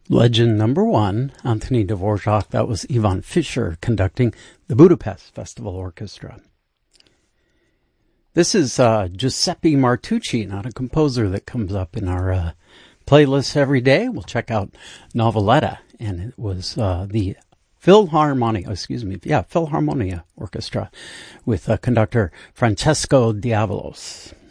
Legend number one, Anthony Dvorak. That was Ivan Fischer conducting the Budapest Festival Orchestra. This is Giuseppe Martucci, not a composer that comes up in our playlist every day. We'll check out Noveletta, and it was the Philharmonia Orchestra with conductor Francesco Diavolos.